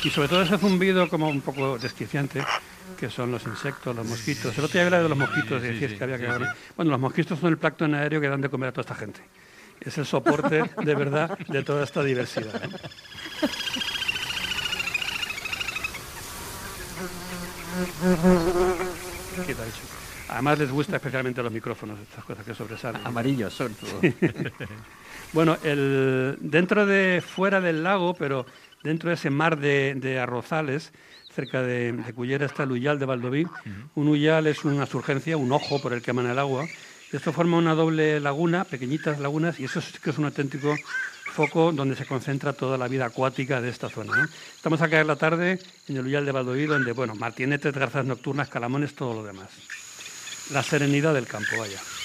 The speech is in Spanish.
Y sobre todo ese zumbido como un poco desquiciante, que son los insectos, los mosquitos. El otro día hablaba de los mosquitos y decías que había que hablar. Bueno, los mosquitos son el plancton aéreo que dan de comer a toda esta gente. Es el soporte, de verdad, de toda esta diversidad, ¿no? ¿Qué te ha dicho? Además les gusta especialmente los micrófonos, estas cosas que sobresalen. Amarillos, sobre todo. Bueno, fuera del lago, pero dentro de ese mar de arrozales, cerca de Cullera está el Uyal de Valdoví. Un uyal es una surgencia, un ojo por el que emana el agua. Esto forma una doble laguna, pequeñitas lagunas, y eso sí que es un auténtico foco donde se concentra toda la vida acuática de esta zona, ¿no? Estamos acá en la tarde en el Uyal de Valdoví, donde, bueno, martinetes, garzas nocturnas, calamones, todo lo demás. La serenidad del campo, vaya.